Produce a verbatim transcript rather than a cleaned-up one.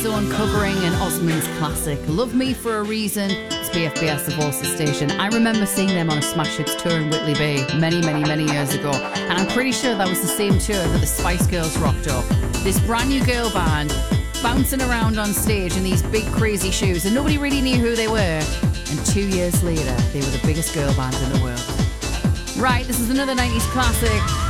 Zone covering an Osmonds classic, Love Me For A Reason. It's B F B S, the voice station. I remember seeing them on a Smash Hits tour in Whitley Bay many, many, many years ago. And I'm pretty sure that was the same tour that the Spice Girls rocked up. This brand new girl band bouncing around on stage in these big crazy shoes, and nobody really knew who they were. And two years later, they were the biggest girl band in the world. Right, this is another nineties classic.